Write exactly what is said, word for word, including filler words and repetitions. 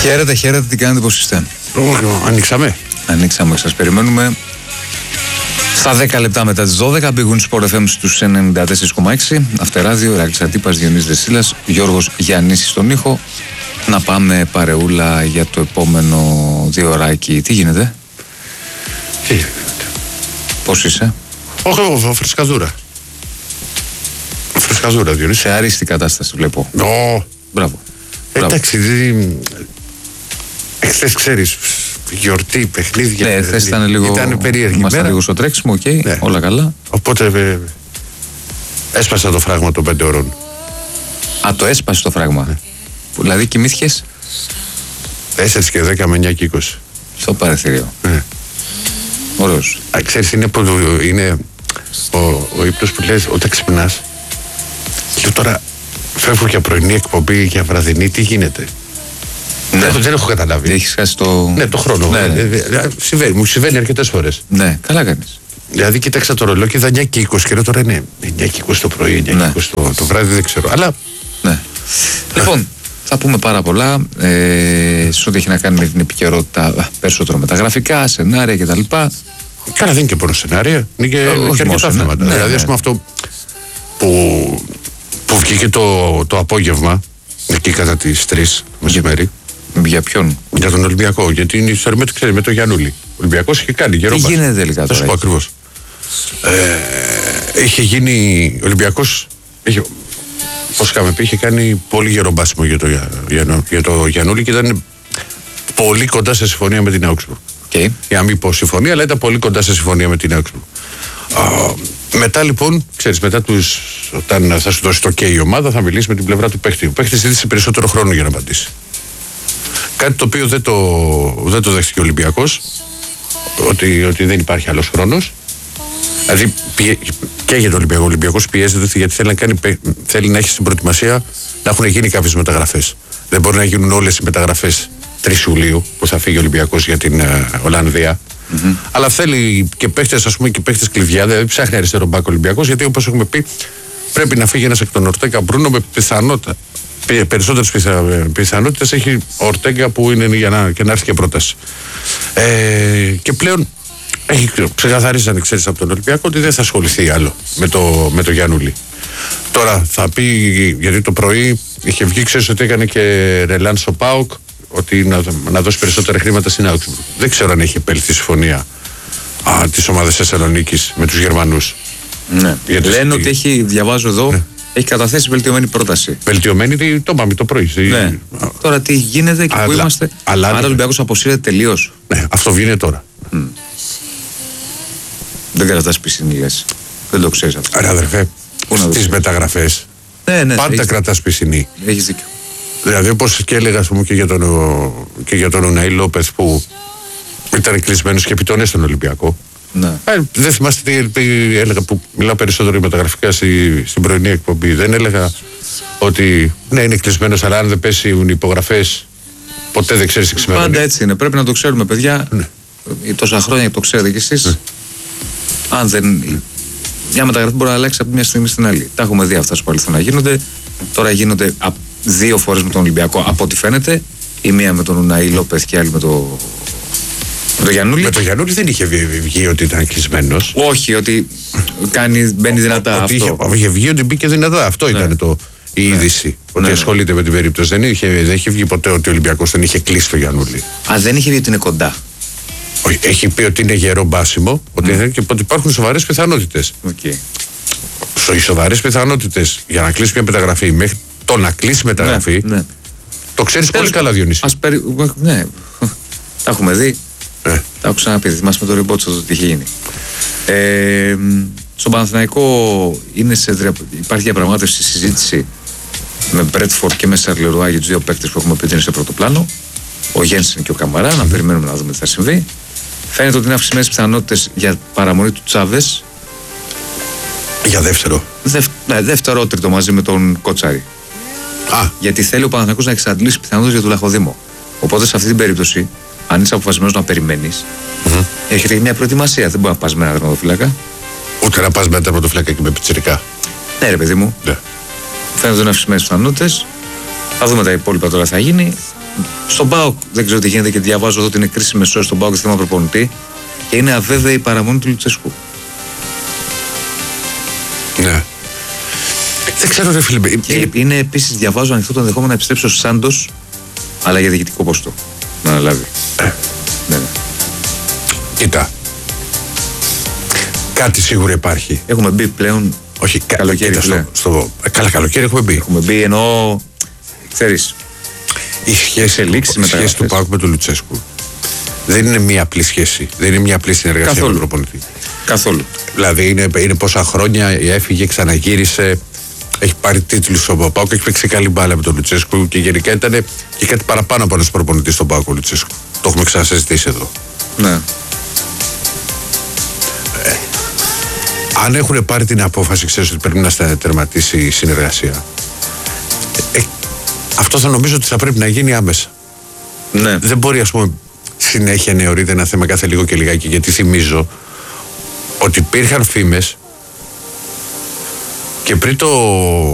Χαίρετε, χαίρετε, τι κάνετε, πώς είστε? Ανοίξαμε. Ανοίξαμε, σας περιμένουμε. Στα δέκα λεπτά μετά τις δώδεκα μπήκουν Sport εφ εμ στους ενενήντα τέσσερα κόμμα έξι. Αυτεράδιο, Ηράκλης Αντίπας, Διονύσης Δεσίλας, Γιώργος Γιαννίσης στον ήχο. Να πάμε παρεούλα για το επόμενο δύο ωράκι. Τι γίνεται? Τι γίνεται? Πώς είσαι? Όχι, εγώ, φρεσκαδούρα. Φρεσκαδούρα, Διονύση. Σε αρίστη κατάσταση βλέπω. Ω. Μπράβο. Εντάξει, εχθές ξέρεις, γιορτή, παιχνίδια. Ναι, εχθές ήταν λίγο. Ήταν περίεργη. Ήμασταν λίγο στο τρέξιμο, οκ, okay, ναι. Όλα καλά. Οπότε ε, έσπασα το φράγμα των πέντε ώρων. Α, το έσπασε το φράγμα. Ναι. Δηλαδή κοιμήθηκες τέσσερα και δέκα με εννιά και είκοσι. στο παραθύριο. Ναι. Ωραίος. Α, ξέρεις, είναι, είναι ο, ο ύπνος που λες όταν ξυπνάς. Και τώρα φεύγω για πρωινή εκπομπή, για βραδινή, τι γίνεται? Ναι. Δεν, δεν έχω καταλάβει. Έχεις χάσει το... Ναι, το χρόνο. Ναι, ναι. Ε, συμβαίνει, μου συμβαίνει αρκετές φορές. Ναι, καλά κάνεις. Δηλαδή, κοίταξα το ρολόι και είδα εννιά και είκοσι. Και τώρα είναι εννιά και είκοσι το πρωί, εννιά και είκοσι το, το βράδυ, δεν ξέρω. Αλλά. Ναι. Λοιπόν, θα πούμε πάρα πολλά ε, σε ό,τι έχει να κάνει με την επικαιρότητα, περισσότερο με τα γραφικά, σενάρια κτλ. Καλά, δεν είναι και μόνο σενάρια. Είναι και, και αρκετά θέματα. Ναι, δηλαδή, ναι. Ας πούμε αυτό που, που βγήκε το, το απόγευμα, εκεί κατά τις τρεις μεσημέρι. Για ποιον? Για τον Ολυμπιακό. Γιατί είναι ιστορία με, με τον Γιαννούλη. Ο Ολυμπιακός είχε κάνει γερό. Τι γίνεται τελικά τώρα? Θα σου πω ακριβώς. Ε, είχε γίνει. Ο Ολυμπιακός. Πώς είχαμε πει, είχε κάνει πολύ γερό μπάσιμο για το, για, για, για το Γιαννούλη και ήταν πολύ κοντά σε συμφωνία με την Augsburg. Okay. Για να μην πω συμφωνία, αλλά ήταν πολύ κοντά σε συμφωνία με την Augsburg. Uh, μετά λοιπόν, ξέρεις, μετά τους, όταν θα σου δώσει το OK η ομάδα, θα μιλήσει με την πλευρά του παίχτη. Ο παίχτης ζήτησε περισσότερο χρόνο για να απαντήσει. Κάτι το οποίο δεν το, δεν το δέχτηκε ο Ολυμπιακός, ότι, ότι δεν υπάρχει άλλος χρόνος. Δηλαδή πιε, και για τον Ολυμπιακό. Ο Ολυμπιακός πιέζεται γιατί θέλει να, κάνει, θέλει να έχει στην προετοιμασία να έχουν γίνει κάποιες μεταγραφές. Δεν μπορεί να γίνουν όλες οι μεταγραφές τρεις Ιουλίου που θα φύγει ο Ολυμπιακός για την uh, Ολλανδία. Mm-hmm. Αλλά θέλει και παίχτες, ας πούμε, και παίχτες κλειδιά. Δηλαδή ψάχνει αριστερό μπάκ ο Ολυμπιακός, γιατί όπως έχουμε πει, πρέπει να φύγει ένας εκ των Ορτέγκα Μπρούνο με πιθανότητα. Περισσότερες πιθα, πιθανότητες έχει ο Ορτέγκα που είναι για να, και να έρθει και πρόταση. Ε, και πλέον έχει ξεκαθαρίσει, αν ξέρεις, από τον Ολυμπιακό ότι δεν θα ασχοληθεί άλλο με το, με το Γιαννούλη. Τώρα θα πει, γιατί το πρωί είχε βγει, ξέρεις ότι έκανε και ρελάν στο ΠΑΟΚ, ότι να, να δώσει περισσότερα χρήματα στην Augsburg. Δεν ξέρω αν έχει επέλθει η συμφωνία της ομάδας Θεσσαλονίκης με τους Γερμανούς. Ναι. Γιατί λένε ότι έχει, διαβάζω εδώ, ναι. Έχει καταθέσει βελτιωμένη πρόταση. Βελτιωμένη, το είπαμε το πρωί. Ναι. Α, τώρα τι γίνεται και αλλά, πού είμαστε? Αλλά, άρα ο Ολυμπιακός αποσύρεται τελείως. Ναι, αυτό βγαίνει τώρα. Mm. Δεν κρατάς πισινή, λες. Δεν το ξέρεις αυτό. Άρα, αδερφέ, στις μεταγραφές ναι, ναι, πάντα κρατάς πισινή. Έχεις δίκιο. Δηλαδή, όπως και έλεγα, ας πούμε, και για τον, και για τον Ουναή Λόπεθ που ήταν κλεισμένος και επιτώνε στον Ολυμπιακό. Ναι. Ε, δεν θυμάστε τι, τι έλεγα, που μιλάω περισσότερο για μεταγραφικά στη, στην πρωινή εκπομπή. Δεν έλεγα ότι ναι, είναι κλεισμένος, αλλά αν δεν πέσουν οι υπογραφές, ποτέ δεν ξέρεις τι ξημερώνει. Πάντα έτσι είναι. Πρέπει να το ξέρουμε, παιδιά. Ναι. Τόσα χρόνια το ξέρετε κι εσείς. Ναι. Αν δεν. Ναι. Μια μεταγραφή μπορεί να αλλάξει από μια στιγμή στην άλλη. Τα έχουμε δει αυτά στο παρελθόν να γίνονται. Τώρα γίνονται δύο φορές με τον Ολυμπιακό, από ό,τι φαίνεται. Η μία με τον Ουναή Λόπεθ και η άλλη με το. Με το Γιαννούλη. Με το Γιαννούλη δεν είχε βγει ότι ήταν κλεισμένος. Όχι, ότι κάνει, μπαίνει δυνατά. Ότι αυτό. Είχε, είχε βγει ότι μπήκε δυνατά. Αυτό ναι. Ήταν το, η είδηση. Ναι. Ότι ναι. ασχολείται με την περίπτωση. Δεν είχε, δεν είχε βγει ποτέ ότι ο Ολυμπιακός δεν είχε κλείσει το Γιαννούλη. Α, δεν είχε βγει ότι είναι κοντά. Όχι, έχει πει ότι είναι γερό μπάσιμο, ότι, mm. και ότι υπάρχουν σοβαρές πιθανότητες. Okay. Οι σοβαρές πιθανότητες για να κλείσει μια μεταγραφή μέχρι το να κλείσει μεταγραφή. Ναι, ναι. Το ξέρεις πολύ καλά, Διονύση. Ας περι... Ναι, τα έχουμε δει. Ναι. Τα έχω ξαναπεί. Θυμάσαι με το ριμπότσο το τι είχε γίνει. Ε, στον Παναθηναϊκό είναι σε, υπάρχει διαπραγμάτευση, συζήτηση με Μπρέτφορντ και με Σαρλερουά για τους δύο παίκτες που έχουμε πει ότι είναι σε πρώτο πλάνο. Ο Γένσεν και ο Καμαρά. Mm. Να περιμένουμε να δούμε τι θα συμβεί. Φαίνεται ότι είναι αυξημένες πιθανότητες για παραμονή του Τσάβες. Για δεύτερο. Δευ, ναι, δεύτερο τρίτο μαζί με τον Κότσαρη. Α. Γιατί θέλει ο Παναθηναϊκός να εξαντλήσει πιθανότητες για τον Λαχοδήμο. Οπότε σε αυτή την περίπτωση, αν είσαι αποφασισμένος να περιμένεις, mm-hmm. έχετε μια προετοιμασία. Δεν μπορεί να πας με ένα τερματοφύλακα. Ούτε να πας με ένα τερματοφύλακα και με πιτσιρικά. Ναι, ρε παιδί μου. Ναι. Φαίνεται ότι είναι αυξημένες πιθανότητες. Θα δούμε τα υπόλοιπα τώρα θα γίνει. Στον ΠΑΟΚ δεν ξέρω τι γίνεται και διαβάζω εδώ ότι είναι κρίσιμες ώρες στον ΠΑΟΚ και θέμα προπονητή και είναι αβέβαιη η παραμονή του Λουτσέσκου. Ναι. Δεν ξέρω, ρε φίλε. Και είναι επίσης, διαβάζω ανοιχτό το ενδεχόμενο να επιστρέψει ο Σάντος, αλλά για διοικητικό πόστο. Να αναλάβει. Ε. Ναι, ναι. Κοίτα. Κάτι σίγουρα υπάρχει. Έχουμε μπει πλέον. Όχι, καλοκαίρι. Κοίτα, στο, στο, καλά, καλοκαίρι έχουμε μπει. Έχουμε μπει ενώ. Ξέρεις. Η σχέση, του, η σχέση του ΠΑΟΚ με τον Λουτσέσκου δεν είναι μια απλή σχέση. Δεν είναι μια απλή συνεργασία Καθόλου. με τον προπονητή. Καθόλου. Δηλαδή είναι, είναι πόσα χρόνια έφυγε, ξαναγύρισε. Έχει πάρει τίτλους ο ΠΑΟΚ, έχει παίξει καλή μπάλα με τον Λουτσέσκου και γενικά ήταν και κάτι παραπάνω από ένας προπονητής στον ΠΑΟΚ ο Λουτσέσκου. Το έχουμε ξανασυζητήσει εδώ. Ναι. Ε, αν έχουν πάρει την απόφαση, ξέρεις ότι πρέπει να τερματίσει η συνεργασία. Ε, αυτό θα νομίζω ότι θα πρέπει να γίνει άμεσα. Ναι. Δεν μπορεί, ας πούμε, συνέχεια να αιωρείται ένα θέμα κάθε λίγο και λιγάκι, γιατί θυμίζω ότι υπήρχαν φήμες και πριν το